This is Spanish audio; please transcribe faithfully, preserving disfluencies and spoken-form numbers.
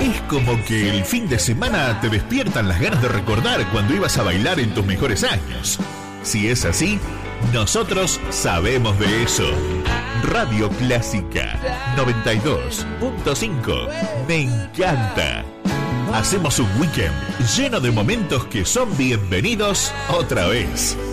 Es como que el fin de semana te despiertan las ganas de recordar cuando ibas a bailar en tus mejores años. Si es así, nosotros sabemos de eso. Radio Clásica noventa y dos punto cinco. Me encanta. Hacemos un weekend lleno de momentos que son bienvenidos otra vez.